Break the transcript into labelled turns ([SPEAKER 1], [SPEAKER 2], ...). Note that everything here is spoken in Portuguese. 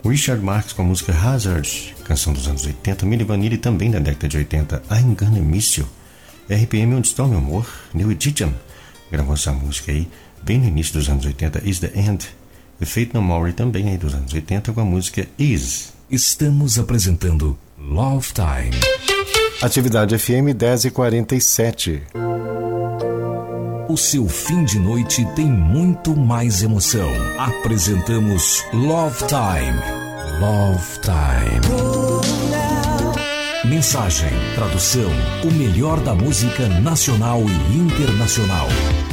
[SPEAKER 1] Richard Marx com a música Hazard, canção dos anos 80. Milli Vanilli também da década de 80, I'm Gonna Miss You. RPM, Onde Está o Meu Amor? New Edition gravou essa música aí bem no início dos anos 80, Is The End. The Fate No More também aí dos anos 80 com a música Is.
[SPEAKER 2] Estamos apresentando Love Time.
[SPEAKER 3] Atividade FM 10h47.
[SPEAKER 2] O seu fim de noite tem muito mais emoção. Apresentamos Love Time. Love Time. Mensagem, tradução, o melhor da música nacional e internacional.